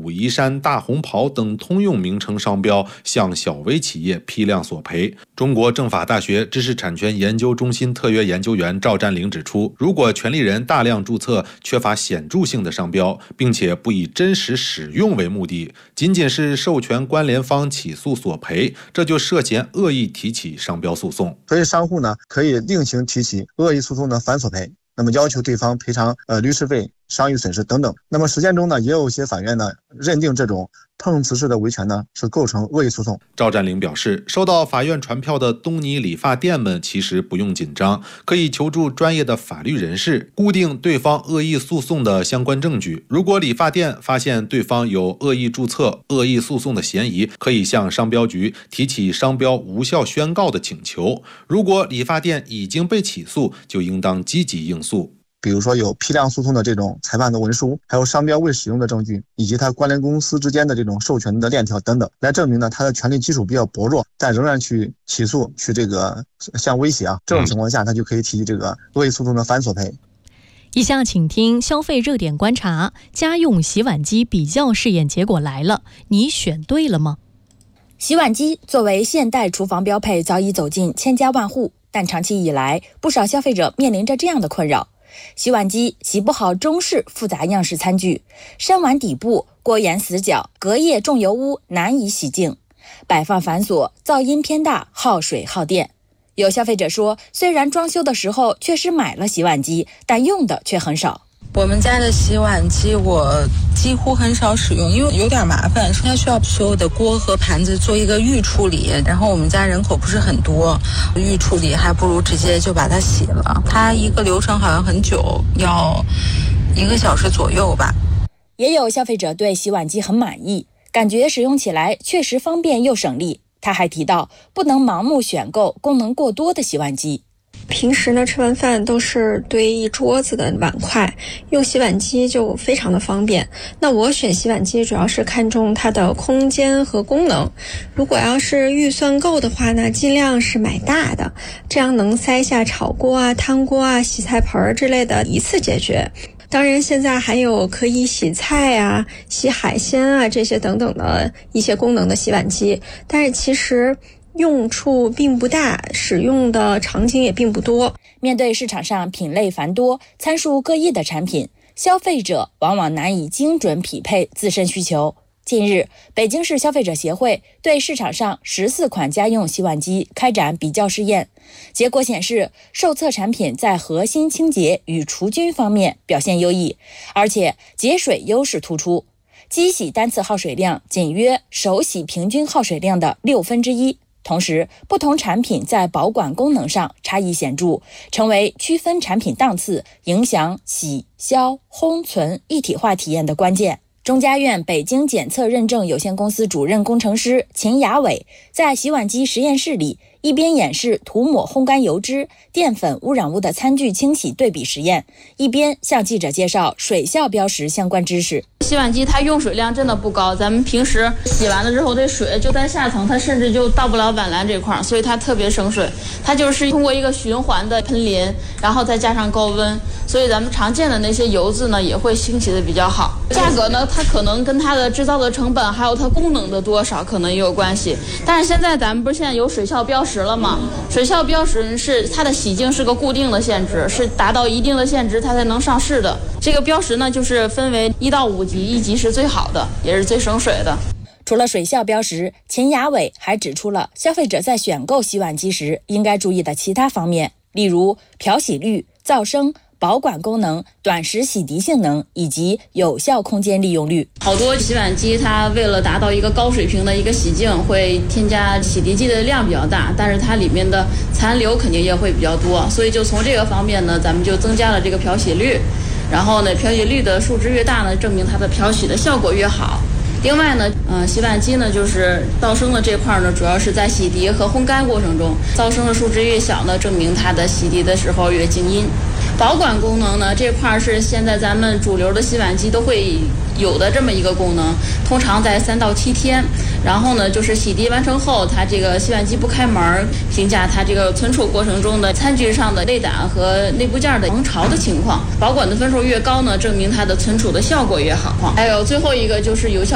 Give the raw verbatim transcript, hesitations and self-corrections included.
武夷山、大红袍等通用名称商标向小微企业批量索赔。中国政法大学知识产权研究中心特约研究员赵占领指出，如果权利人大量注册缺乏显著性的商标，并且不以真实使用为目的，仅仅是授权关联方起诉索赔，这就涉嫌恶意提起商标诉讼。 所以商户呢可以另行提起恶意诉讼的反索赔，那么要求对方赔偿呃律师费、商誉损失等等。那么实践中呢，也有一些法院呢认定这种碰瓷式的维权呢是构成恶意诉讼。 赵占领表示，收到法院传票的东尼理发店们其实不用紧张，可以求助专业的法律人士，固定对方恶意诉讼的相关证据。如果理发店发现对方有恶意注册、恶意诉讼的嫌疑，可以向商标局提起商标无效宣告的请求。如果理发店已经被起诉，就应当积极应诉。 比如说有批量诉讼的这种裁判的文书，还有商标未使用的证据，以及它关联公司之间的这种授权的链条等等，来证明呢它的权利基础比较薄弱，但仍然去起诉去这个向威胁啊，这种情况下它就可以提这个恶意诉讼的反索赔。 以下请听消费热点观察，家用洗碗机比较试验结果来了，你选对了吗？ 洗碗机作为现代厨房标配早已走进千家万户，但长期以来不少消费者面临着这样的困扰：洗碗机洗不好中式复杂样式餐具，深碗底部锅沿死角，隔夜重油污难以洗净，摆放繁琐，噪音偏大，耗水耗电。有消费者说，虽然装修的时候确实买了洗碗机，但用的却很少。 我们家的洗碗机我几乎很少使用，因为有点麻烦，它需要所有的锅和盘子做一个预处理，然后我们家人口不是很多，预处理还不如直接就把它洗了。它一个流程好像很久，要一个小时左右吧。 也有消费者对洗碗机很满意，感觉使用起来确实方便又省力。他还提到，不能盲目选购功能过多的洗碗机。 平时呢，吃完饭都是堆一桌子的碗筷，用洗碗机就非常的方便。那我选洗碗机主要是看重它的空间和功能。如果要是预算够的话呢，尽量是买大的，这样能塞下炒锅啊、汤锅啊、洗菜盆之类的一次解决。当然现在还有可以洗菜啊、洗海鲜啊这些等等的一些功能的洗碗机，但是其实用处并不大，使用的场景也并不多。 面对市场上品类繁多、参数各异的产品，消费者往往难以精准匹配自身需求。近日，北京市消费者协会对市场上十四款家用洗碗机开展比较试验，结果显示，受测产品在核心清洁与除菌方面表现优异，而且节水优势突出。机洗单次耗水量仅约手洗平均耗水量的六分之一。同时，不同产品在保管功能上差异显著，成为区分产品档次、影响洗、消、烘、存一体化体验的关键。中家院北京检测认证有限公司主任工程师秦雅伟在洗碗机实验室里一边演示涂抹烘干油脂、淀粉污染物的餐具清洗对比实验，一边向记者介绍水效标识相关知识。 洗碗机它用水量真的不高，咱们平时洗完了之后，这水就在下层，它甚至就到不了碗篮这块，所以它特别省水。它就是通过一个循环的喷淋，然后再加上高温，所以咱们常见的那些油渍呢也会清洗的比较好。价格呢，它可能跟它的制造的成本还有它功能的多少可能也有关系。但是现在咱们不是现在有水效标识了吗？水效标识是它的洗净是个固定的限值，是达到一定的限值它才能上市的。这个标识呢，就是分为一到五级，一级是最好的，也是最省水的。 除了水效标识，秦雅伟还指出了消费者在选购洗碗机时应该注意的其他方面，例如漂洗率、噪声、保管功能、短时洗涤性能以及有效空间利用率。 好多洗碗机它为了达到一个高水平的一个洗净，会添加洗涤剂的量比较大，但是它里面的残留肯定也会比较多，所以就从这个方面呢，咱们就增加了这个漂洗率。然后呢，漂洗率的数值越大呢，证明它的漂洗的效果越好。另外呢，呃，洗碗机呢，就是噪声的这块呢，主要是在洗涤和烘干过程中，噪声的数值越小呢，证明它的洗涤的时候越静音。保管功能呢，这块是现在咱们主流的洗碗机都会有的这么一个功能，通常在三到七天。然后呢，就是洗涤完成后，它这个洗碗机不开门，评价它这个存储过程中的餐具上的内胆和内部件的膨潮的情况。保管的分数越高呢，证明它的存储的效果越好。还有最后一个就是有效